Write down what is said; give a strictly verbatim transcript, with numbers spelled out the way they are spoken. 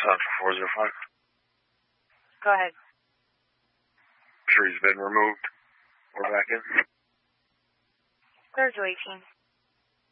Sun for four zero five. Go ahead. Sure he's been removed. We're back in. Clear to eighteen.